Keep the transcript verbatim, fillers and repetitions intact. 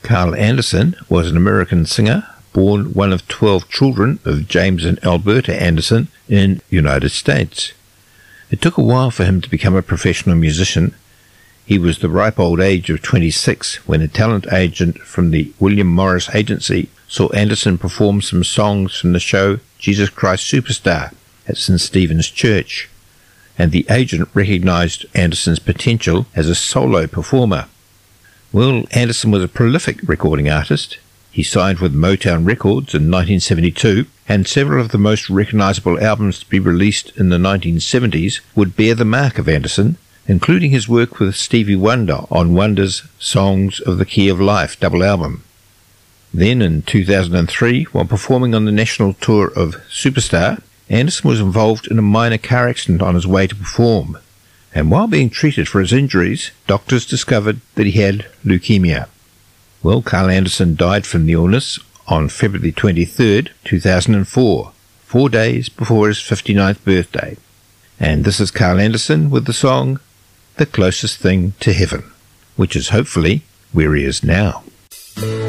Carl Anderson was an American singer, born one of twelve children of James and Alberta Anderson in the United States. It took a while for him to become a professional musician. He was the ripe old age of twenty-six when a talent agent from the William Morris Agency saw Anderson perform some songs from the show Jesus Christ Superstar at Saint Stephen's Church, and the agent recognized Anderson's potential as a solo performer. Well, Anderson was a prolific recording artist. He signed with Motown Records in nineteen seventy-two, and several of the most recognizable albums to be released in the nineteen seventies would bear the mark of Anderson, including his work with Stevie Wonder on Wonder's Songs of the Key of Life double album. Then in two thousand three, while performing on the national tour of Superstar, Anderson was involved in a minor car accident on his way to perform, and while being treated for his injuries, doctors discovered that he had leukemia. Well, Carl Anderson died from the illness on February twenty-third, two thousand four, four days before his fifty-ninth birthday. And this is Carl Anderson with the song The Closest Thing to Heaven, which is hopefully where he is now.